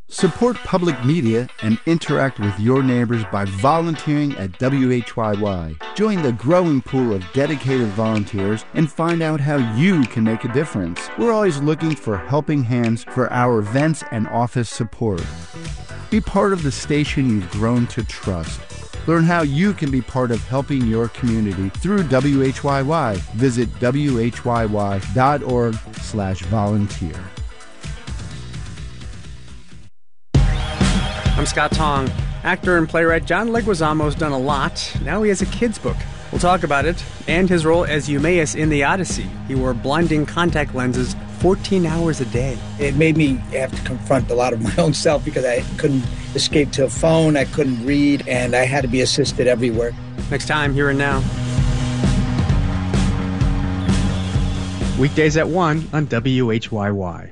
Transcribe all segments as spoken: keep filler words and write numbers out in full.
Support public media and interact with your neighbors by volunteering at W H Y Y. Join the growing pool of dedicated volunteers and find out how you can make a difference. We're always looking for helping hands for our events and office support. Be part of the station you've grown to trust. Learn how you can be part of helping your community through W H Y Y. Visit W H Y Y dot org slash volunteer. I'm Scott Tong. Actor and playwright John Leguizamo's done a lot. Now he has a kid's book. We'll talk about it and his role as Eumaeus in the Odyssey. He wore blinding contact lenses fourteen hours a day. It made me have to confront a lot of my own self because I couldn't escape to a phone, I couldn't read, and I had to be assisted everywhere. Next time, Here and Now. Weekdays at one on W H Y Y.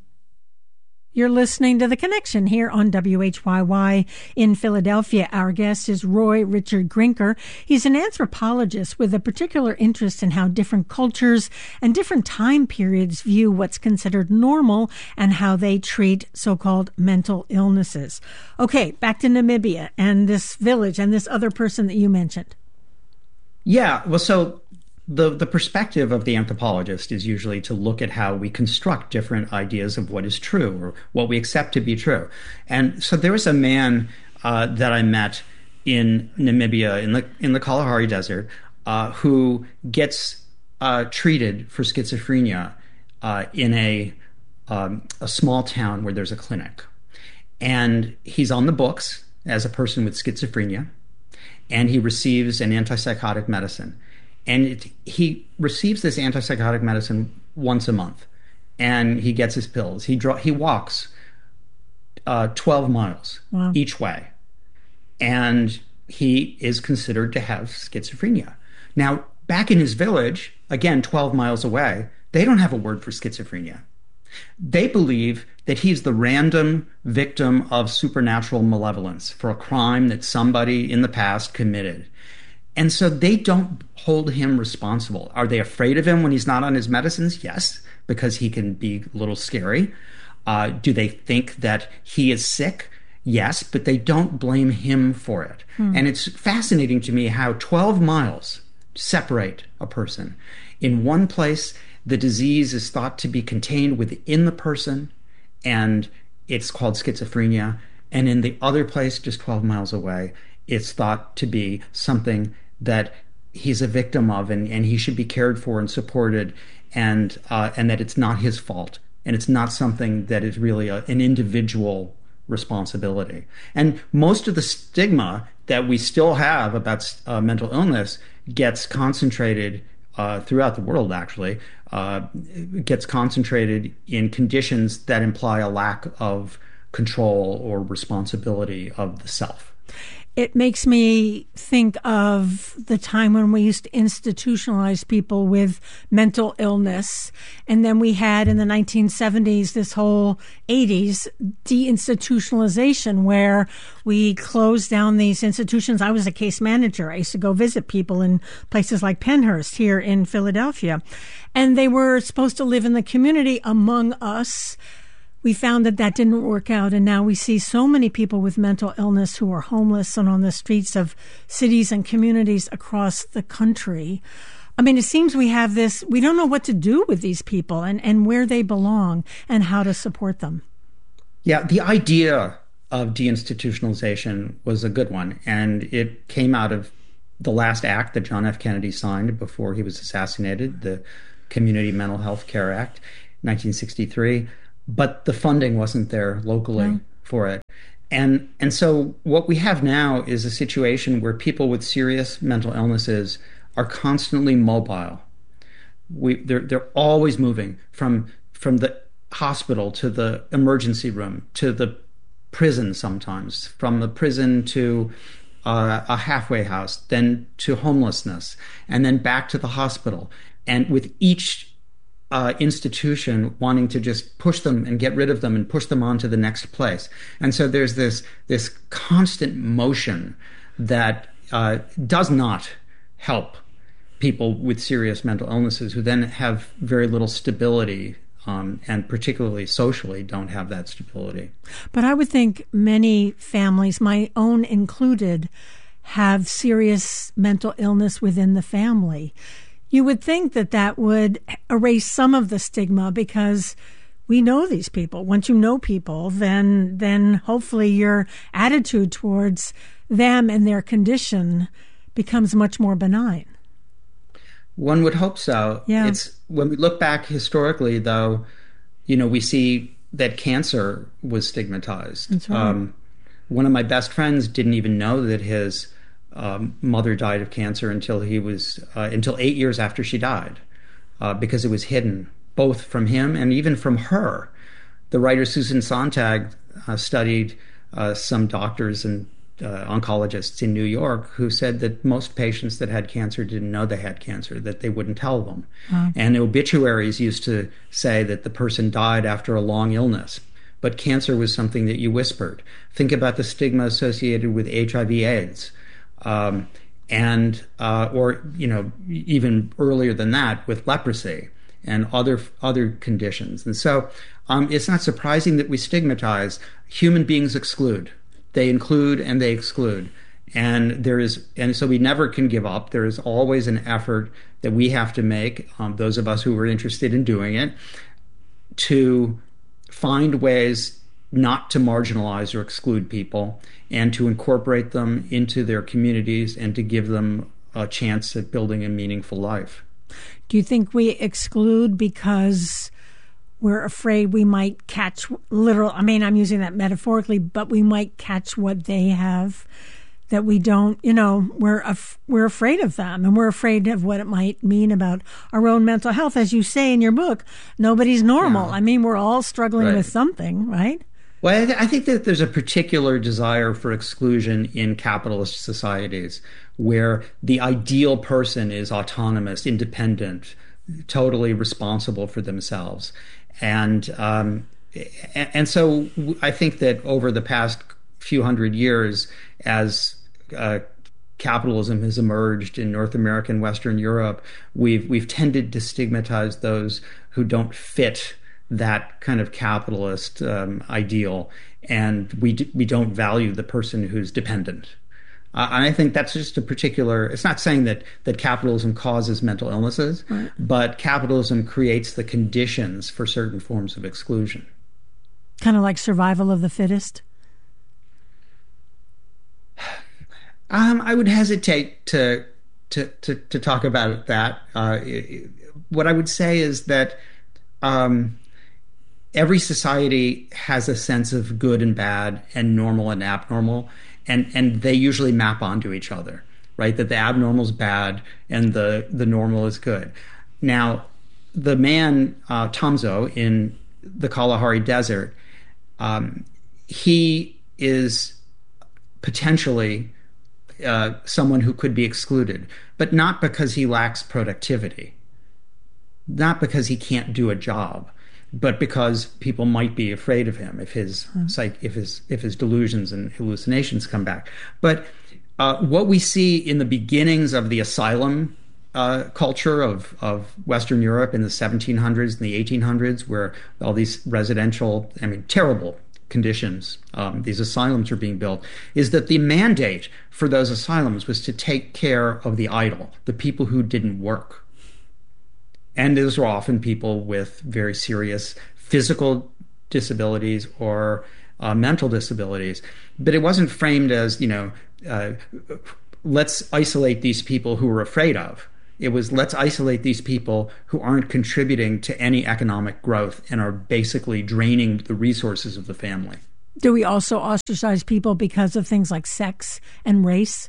You're listening to The Connection here on W H Y Y in Philadelphia. Our guest is Roy Richard Grinker. He's an anthropologist with a particular interest in how different cultures and different time periods view what's considered normal and how they treat so-called mental illnesses. Okay, back to Namibia and this village and this other person that you mentioned. Yeah, well, so The the perspective of the anthropologist is usually to look at how we construct different ideas of what is true or what we accept to be true. And so there was a man uh, that I met in Namibia, in the in the Kalahari Desert, uh, who gets uh, treated for schizophrenia uh, in a um, a small town where there's a clinic. And he's on the books as a person with schizophrenia, and he receives an antipsychotic medicine. And it, he receives this antipsychotic medicine once a month, and he gets his pills. He draw, he walks uh, twelve miles wow. each way, and he is considered to have schizophrenia. Now, back in his village, again, twelve miles away, they don't have a word for schizophrenia. They believe that he's the random victim of supernatural malevolence for a crime that somebody in the past committed. And so they don't hold him responsible. Are they afraid of him when he's not on his medicines? Yes, because he can be a little scary. Uh, do they think that he is sick? Yes, but they don't blame him for it. Hmm. And it's fascinating to me how twelve miles separate a person. In one place, the disease is thought to be contained within the person, and it's called schizophrenia. And in the other place, just twelve miles away, it's thought to be something that he's a victim of, and, and he should be cared for and supported, and uh, and that it's not his fault, and it's not something that is really a, an individual responsibility. And most of the stigma that we still have about uh, mental illness gets concentrated uh, throughout the world, actually, uh, gets concentrated in conditions that imply a lack of control or responsibility of the self. It makes me think of the time when we used to institutionalize people with mental illness. And then we had in the nineteen seventies, this whole eighties deinstitutionalization where we closed down these institutions. I was a case manager. I used to go visit people in places like Pennhurst here in Philadelphia. And they were supposed to live in the community among us. We found that that didn't work out, and now we see so many people with mental illness who are homeless and on the streets of cities and communities across the country. I mean, it seems we have this, we don't know what to do with these people and, and where they belong and how to support them. Yeah, the idea of deinstitutionalization was a good one, and it came out of the last act that John F. Kennedy signed before he was assassinated, the Community Mental Health Care Act, nineteen sixty-three. But the funding wasn't there locally no. for it. And and so what we have now is a situation where people with serious mental illnesses are constantly mobile. We they're they're always moving from from the hospital to the emergency room to the prison sometimes, from the prison to uh, a halfway house, then to homelessness, and then back to the hospital. And with each Uh, institution wanting to just push them and get rid of them and push them on to the next place. And so there's this this constant motion that uh, does not help people with serious mental illnesses who then have very little stability um, and particularly socially don't have that stability. But I would think many families, my own included, have serious mental illness within the family. You would think that that would erase some of the stigma because we know these people. Once you know people, then then hopefully your attitude towards them and their condition becomes much more benign. One would hope so. Yeah. It's when we look back historically, though, you know, we see that cancer was stigmatized. That's right. Um, one of my best friends didn't even know that his um, mother died of cancer until he was uh, until eight years after she died, uh, because it was hidden both from him and even from her. The writer Susan Sontag uh, studied uh, some doctors and uh, oncologists in New York who said that most patients that had cancer didn't know they had cancer, that they wouldn't tell them. Wow. And obituaries used to say that the person died after a long illness. But cancer was something that you whispered. Think about the stigma associated with H I V AIDS. Um, and, uh, or, you know, even earlier than that with leprosy and other other conditions. And so um, it's not surprising that we stigmatize. Human beings exclude. They include and they exclude. And there is, and so we never can give up. There is always an effort that we have to make, um, those of us who are interested in doing it, to find ways not to marginalize or exclude people and to incorporate them into their communities and to give them a chance at building a meaningful life. Do you think we exclude because we're afraid we might catch literal, I mean, I'm using that metaphorically, but we might catch what they have, that we don't, you know, we're af- we're afraid of them and we're afraid of what it might mean about our own mental health. As you say in your book, nobody's normal. Yeah. I mean, we're all struggling right. with something, right? Well, I, th- I think that there's a particular desire for exclusion in capitalist societies where the ideal person is autonomous, independent, totally responsible for themselves. And um, and so I think that over the past few hundred years, as uh, capitalism has emerged in North America and Western Europe, we've we've tended to stigmatize those who don't fit that kind of capitalist um, ideal, and we d- we don't value the person who's dependent. Uh, and I think that's just a particular, it's not saying that, that capitalism causes mental illnesses, right. but capitalism creates the conditions for certain forms of exclusion. Kind of like survival of the fittest? Um, I would hesitate to, to, to, to talk about that. Uh, what I would say is that um, every society has a sense of good and bad and normal and abnormal. And and they usually map onto each other, right? That the abnormal is bad and the, the normal is good. Now, the man, uh, Tamzo, in the Kalahari Desert, um, he is potentially uh, someone who could be excluded, but not because he lacks productivity, not because he can't do a job, but because people might be afraid of him if his mm. psych, if his if his delusions and hallucinations come back. But uh, what we see in the beginnings of the asylum uh, culture of of Western Europe in the seventeen hundreds and the eighteen hundreds, where all these residential, I mean, terrible conditions, um, these asylums are being built, is that the mandate for those asylums was to take care of the idle, the people who didn't work. And those were often people with very serious physical disabilities or uh, mental disabilities. But it wasn't framed as, you know, uh, let's isolate these people who we're afraid of. It was, let's isolate these people who aren't contributing to any economic growth and are basically draining the resources of the family. Do we also ostracize people because of things like sex and race?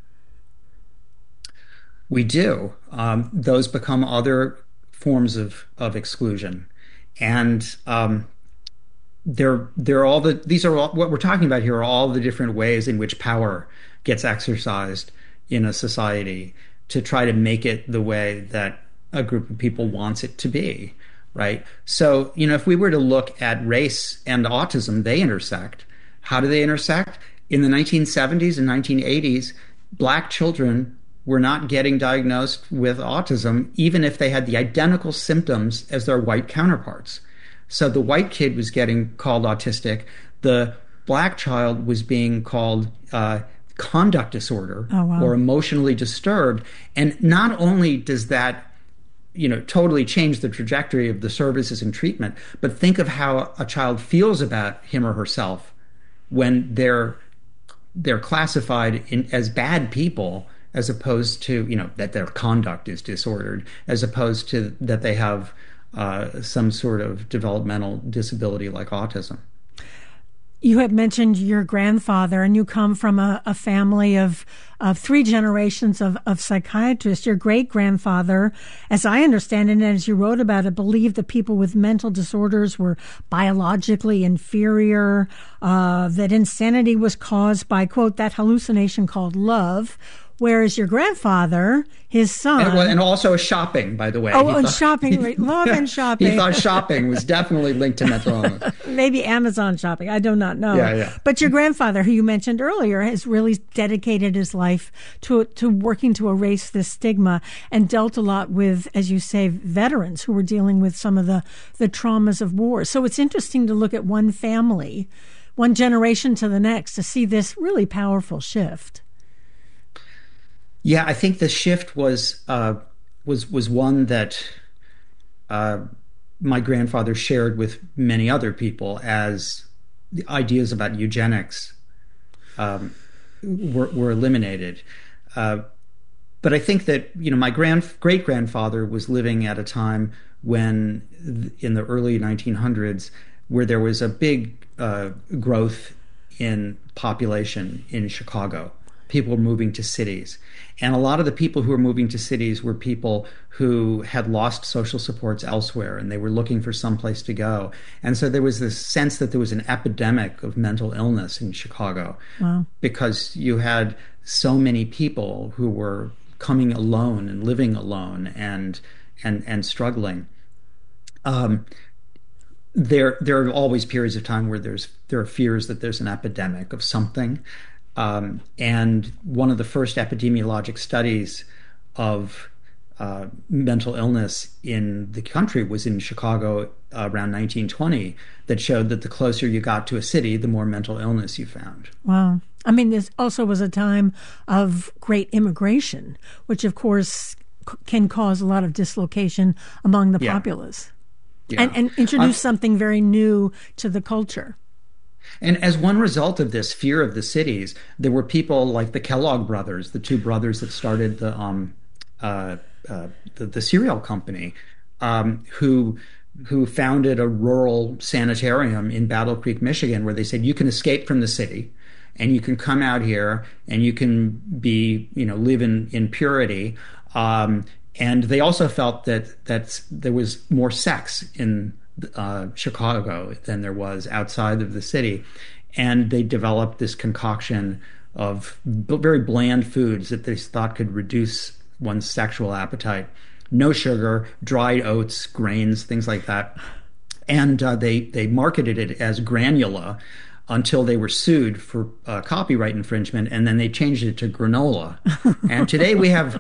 We do. Um, those become other forms of, of exclusion. And um, they're, they're all the, these are all, what we're talking about here are all the different ways in which power gets exercised in a society to try to make it the way that a group of people wants it to be, right? So, you know, if we were to look at race and autism, they intersect. How do they intersect? In the nineteen seventies and nineteen eighties, Black children were not getting diagnosed with autism, even if they had the identical symptoms as their white counterparts. So the white kid was getting called autistic. The black child was being called uh, conduct disorder oh, wow. or emotionally disturbed. And not only does that, you know, totally change the trajectory of the services and treatment, but think of how a child feels about him or herself when they're they're classified in, as bad people, as opposed to, you know, that their conduct is disordered, as opposed to that they have uh, some sort of developmental disability like autism. You had mentioned your grandfather, and you come from a, a family of, of three generations of, of psychiatrists. Your great-grandfather, as I understand it, and as you wrote about it, believed that people with mental disorders were biologically inferior, uh, that insanity was caused by, quote, that hallucination called love. Whereas your grandfather, his son... And, well, and also shopping, by the way. Oh, and thought, shopping, right. Love and shopping. He thought shopping was definitely linked to mental illness. Maybe Amazon shopping. I do not know. Yeah, yeah. But your grandfather, who you mentioned earlier, has really dedicated his life to to working to erase this stigma and dealt a lot with, as you say, veterans who were dealing with some of the, the traumas of war. So it's interesting to look at one family, one generation to the next, to see this really powerful shift. Yeah, I think the shift was uh, was was one that uh, my grandfather shared with many other people, as the ideas about eugenics um, were, were eliminated. Uh, but I think that, you know, my grand great grandfather was living at a time when, in the early nineteen hundreds, where there was a big uh, growth in population in Chicago. People were moving to cities. And a lot of the people who were moving to cities were people who had lost social supports elsewhere, and they were looking for some place to go. And so there was this sense that there was an epidemic of mental illness in Chicago. Wow. Because you had so many people who were coming alone and living alone and and and struggling. Um, there there are always periods of time where there's there are fears that there's an epidemic of something. Um, and one of the first epidemiologic studies of uh, mental illness in the country was in Chicago uh, around nineteen twenty, that showed that the closer you got to a city, the more mental illness you found. Wow. I mean, this also was a time of great immigration, which, of course, c- can cause a lot of dislocation among the yeah. populace yeah. and, and introduce um, something very new to the culture. And as one result of this fear of the cities, there were people like the Kellogg brothers, the two brothers that started the um, uh, uh, the, the cereal company, um, who who founded a rural sanitarium in Battle Creek, Michigan, where they said you can escape from the city, and you can come out here, and you can be, you know, live in in purity. Um, and they also felt that that there was more sex in Uh, Chicago than there was outside of the city, and they developed this concoction of b- very bland foods that they thought could reduce one's sexual appetite. No sugar, dried oats, grains, things like that, and uh, they they marketed it as granula until they were sued for uh, copyright infringement, and then they changed it to granola. And today we have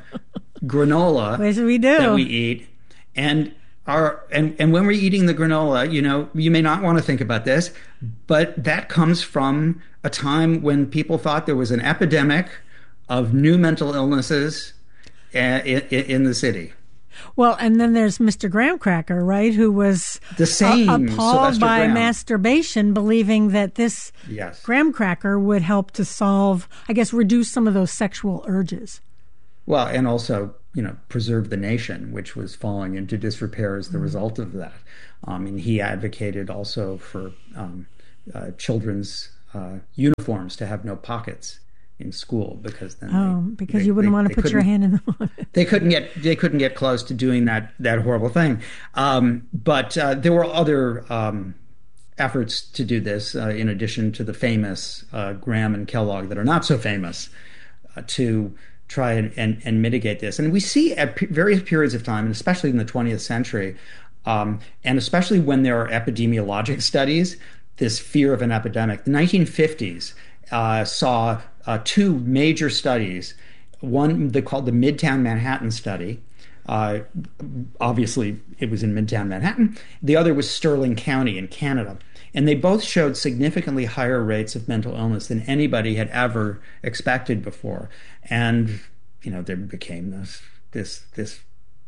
granola Yes, we do. that we eat, and Our, and, and when we're eating the granola, you know, you may not want to think about this, but that comes from a time when people thought there was an epidemic of new mental illnesses in, in, in the city. Well, and then there's Mister Graham Cracker, right, who was the same a- appalled Sylvester by Graham. masturbation, believing that this Yes. graham cracker would help to solve, I guess, reduce some of those sexual urges. Well, and also, you know, preserve the nation, which was falling into disrepair as the result of that. Um, and he advocated also for um, uh, children's uh, uniforms to have no pockets in school, because then oh, they, because they, you wouldn't they, want to they put your hand in the they couldn't get they couldn't get close to doing that that horrible thing. Um, but uh, there were other um, efforts to do this, uh, in addition to the famous uh, Graham and Kellogg that are not so famous, uh, to try and, and, and mitigate this. And we see at p- various periods of time, and especially in the twentieth century, um, and especially when there are epidemiologic studies, this fear of an epidemic. The nineteen fifties uh, saw uh, two major studies. One they called the Midtown Manhattan Study, Uh, obviously, it was in Midtown Manhattan. The other was Sterling County in Canada. And they both showed significantly higher rates of mental illness than anybody had ever expected before. And, you know, there became this, this, this,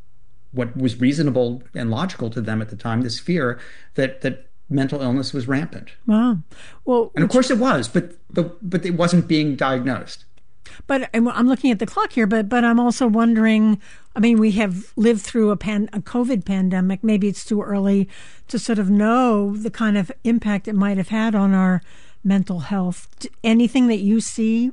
what was reasonable and logical to them at the time, this fear that, that mental illness was rampant. Wow. Well, and of course it was, but, but, but it wasn't being diagnosed. But I'm looking at the clock here, but but I'm also wondering, I mean, we have lived through a, pan, a COVID pandemic. Maybe it's too early to sort of know the kind of impact it might have had on our mental health. Anything that you see?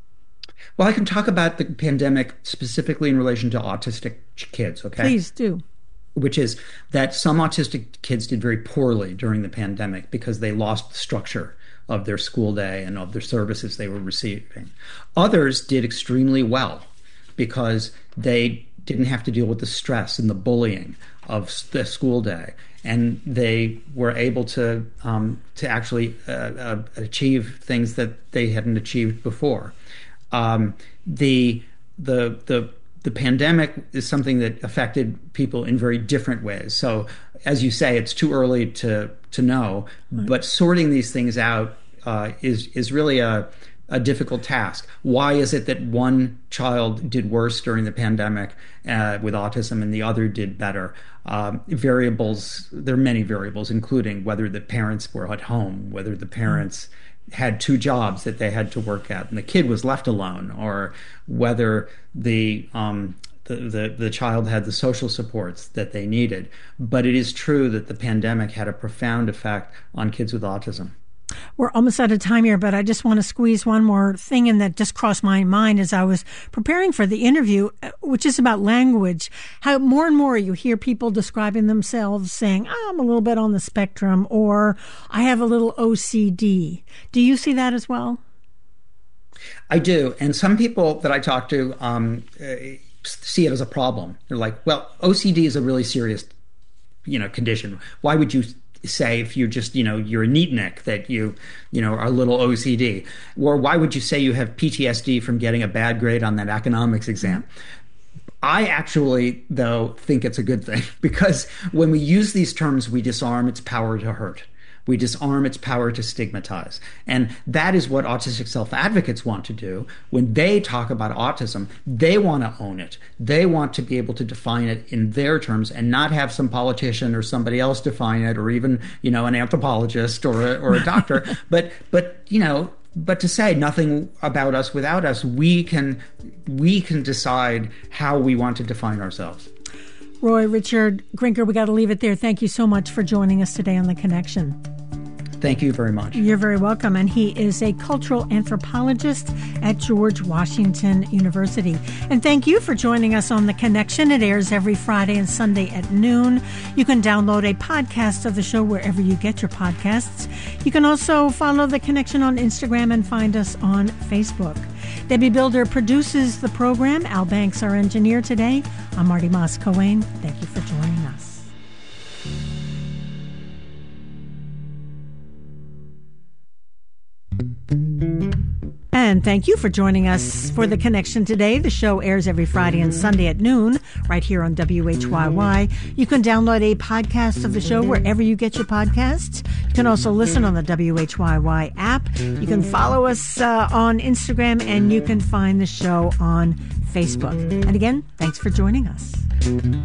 Well, I can talk about the pandemic specifically in relation to autistic kids, okay? Please do. Which is that some autistic kids did very poorly during the pandemic because they lost the structure of their school day and of their services they were receiving. Others did extremely well because they didn't have to deal with the stress and the bullying of the school day, and they were able to um, to actually uh, uh, achieve things that they hadn't achieved before. Um, the the the the pandemic is something that affected people in very different ways. So, as you say, it's too early to to know, right. But sorting these things out uh, is is really a a difficult task. Why is it that one child did worse during the pandemic uh, with autism and the other did better? Um, variables. There are many variables, including whether the parents were at home, whether the parents had two jobs that they had to work at and the kid was left alone, or whether the um, the, the the child had the social supports that they needed. But it is true that the pandemic had a profound effect on kids with autism. We're almost out of time here, but I just want to squeeze one more thing in that just crossed my mind as I was preparing for the interview, which is about language. How more and more you hear people describing themselves saying, oh, I'm a little bit on the spectrum, or I have a little O C D. Do you see that as well? I do. And some people that I talk to um, uh, see it as a problem. They're like, well, O C D is a really serious, you know, condition. Why would you say if you're just, you know, you're a neatnik that you, you know, are a little O C D? Or why would you say you have P T S D from getting a bad grade on that economics exam? I actually, though, think it's a good thing, because when we use these terms, we disarm its power to hurt. We disarm its power to stigmatize. And that is what autistic self-advocates want to do. When they talk about autism, they want to own it. They want to be able to define it in their terms and not have some politician or somebody else define it, or even, you know, an anthropologist or a, or a doctor. but, but, you know, but to say nothing about us without us, we can, we can decide how we want to define ourselves. Roy Richard Grinker, we got to leave it there. Thank you so much for joining us today on The Connection. Thank you very much. You're very welcome. And he is a cultural anthropologist at George Washington University. And thank you for joining us on The Connection. It airs every Friday and Sunday at noon. You can download a podcast of the show wherever you get your podcasts. You can also follow The Connection on Instagram and find us on Facebook. Debbie Builder produces the program. Al Banks, our engineer today. I'm Marty Moss-Coane. Thank you for joining us. And thank you for joining us for The Connection today. The show airs every Friday and Sunday at noon, right here on W H Y Y. You can download a podcast of the show wherever you get your podcasts. You can also listen on the W H Y Y app. You can follow us uh, on Instagram, and you can find the show on Facebook. And again, thanks for joining us.